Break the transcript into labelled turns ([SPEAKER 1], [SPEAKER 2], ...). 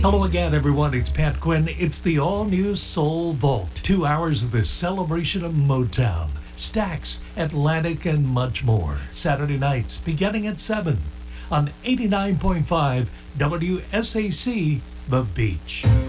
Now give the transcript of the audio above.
[SPEAKER 1] Hello again, everyone. It's Pat Quinn. It's the all-new Soul Vault. 2 hours of the celebration of Motown, Stax, Atlantic, and much more. Saturday nights, beginning at 7 on 89.5 WSAC, The Beach.